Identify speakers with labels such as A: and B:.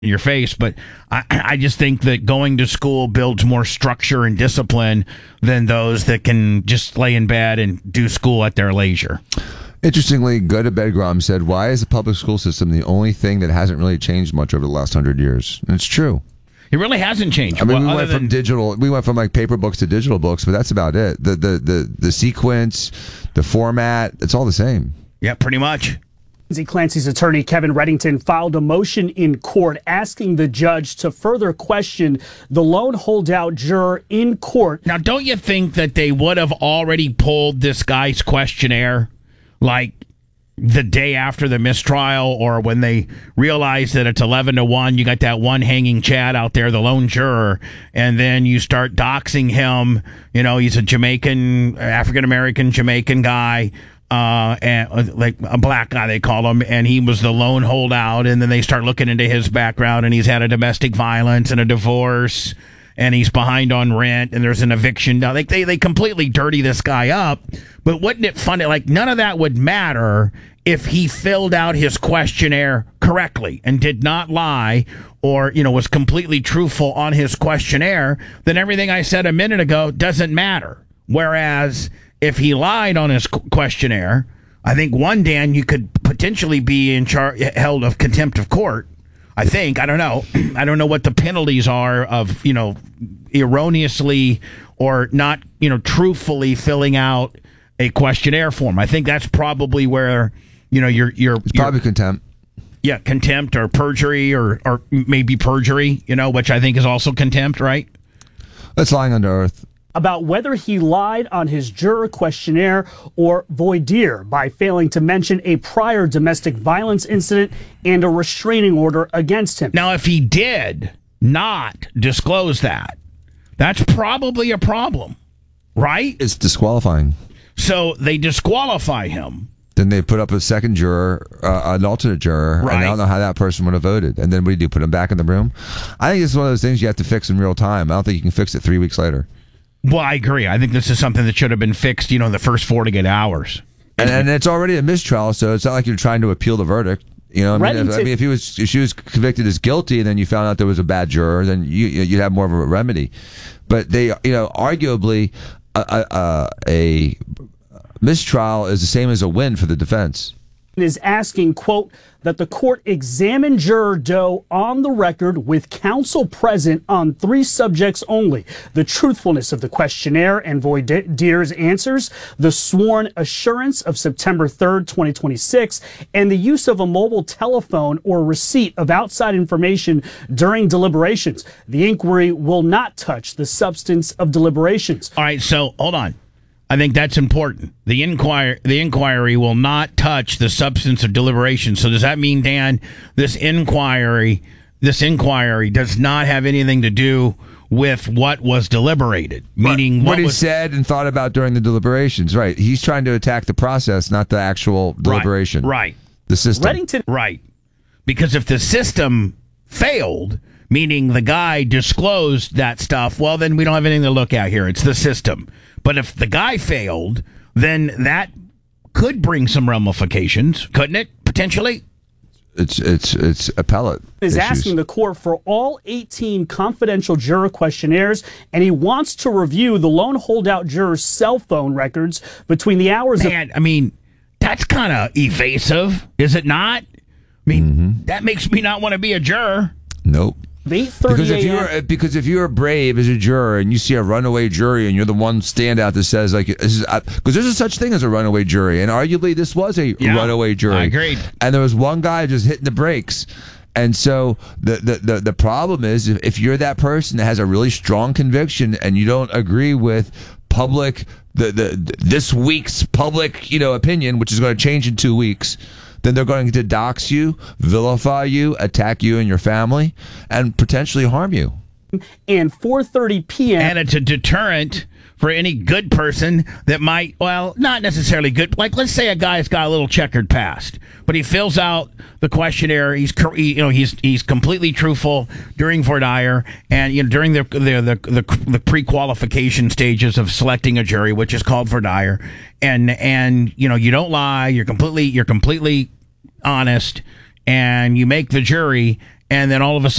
A: in your face, but I just think that going to school builds more structure and discipline than those that can just lay in bed and do school at their leisure.
B: Interestingly, Go to Bed Grom said, why is the public school system the only thing that hasn't really changed much over the last 100 years? And it's true.
A: It really hasn't changed.
B: I mean, we went from like paper books to digital books, but that's about it. The sequence, the format, it's all the same.
A: Yeah, pretty much.
C: Clancy's attorney, Kevin Reddington, filed a motion in court asking the judge to further question the lone holdout juror in court.
A: Now, don't you think that they would have already pulled this guy's questionnaire, like the day after the mistrial, or when they realize that it's 11-1, you got that one hanging Chad out there, the lone juror, and then you start doxing him. You know, he's a Jamaican, African-American Jamaican guy. And like a black guy, they call him, and he was the lone holdout. And then they start looking into his background, and he's had a domestic violence and a divorce, and he's behind on rent, and there's an eviction. Like they completely dirty this guy up. But wouldn't it funny? Like none of that would matter if he filled out his questionnaire correctly and did not lie, or was completely truthful on his questionnaire. Then everything I said a minute ago doesn't matter. Whereas if he lied on his questionnaire, I think Dan, you could potentially be held of contempt of court. I think. I don't know. I don't know what the penalties are of, erroneously or not, truthfully filling out a questionnaire form. I think that's probably where, you're
B: probably contempt.
A: Yeah, contempt or perjury or maybe perjury, which I think is also contempt, right?
B: That's lying under oath.
C: About whether he lied on his juror questionnaire or voir dire by failing to mention a prior domestic violence incident and a restraining order against him.
A: Now, if he did not disclose that, that's probably a problem, right?
B: It's disqualifying.
A: So they disqualify him.
B: Then they put up a second juror, an alternate juror,
A: right.
B: And I don't know how that person would have voted. And then what do? Put him back in the room? I think it's one of those things you have to fix in real time. I don't think you can fix it 3 weeks later.
A: Well, I agree. I think this is something that should have been fixed, in the first 48 hours.
B: And it's already a mistrial, so it's not like you're trying to appeal the verdict. If she was convicted as guilty, and then you found out there was a bad juror, then you'd have more of a remedy. But they, arguably, a mistrial is the same as a win for the defense.
C: Is asking, quote, that the court examine juror Doe on the record with counsel present on 3 subjects only: the truthfulness of the questionnaire and voir dire's answers, the sworn assurance of September 3rd, 2026, and the use of a mobile telephone or receipt of outside information during deliberations. The inquiry will not touch the substance of deliberations.
A: All right, so hold on. I think that's important. The inquiry will not touch the substance of deliberation. So does that mean, Dan, this inquiry does not have anything to do with what was deliberated? Meaning
B: what he said and thought about during the deliberations. Right. He's trying to attack the process, not the actual deliberation.
A: Right.
B: The system.
C: Reddington.
A: Right. Because if the system failed, meaning the guy disclosed that stuff, well, then we don't have anything to look at here. It's the system. But if the guy failed, then that could bring some ramifications, couldn't it, potentially?
B: It's appellate
C: is
B: issues.
C: Asking the court for all 18 confidential juror questionnaires, and he wants to review the lone holdout juror's cell phone records between the hours of...
A: I mean, that's kind of evasive, is it not? I mean, that makes me not want to be a juror.
B: Nope.
C: 8:30
B: because if you're brave as a juror and you see a runaway jury and you're the one standout that says because there's a such thing as a runaway jury, and arguably this was a runaway jury.
A: I agreed.
B: And there was one guy just hitting the brakes. And so the problem is if you're that person that has a really strong conviction and you don't agree with public this week's public opinion, which is going to change in 2 weeks, then they're going to dox you, vilify you, attack you and your family, and potentially harm you.
C: And 4:30 p.m.
A: And it's a deterrent for any good person that might, well, not necessarily good. Like, let's say a guy's got a little checkered past, but he fills out the questionnaire. He's completely truthful during voir dire and during the pre-qualification stages of selecting a jury, which is called voir dire. And you don't lie. You're completely honest, and you make the jury. and then all of a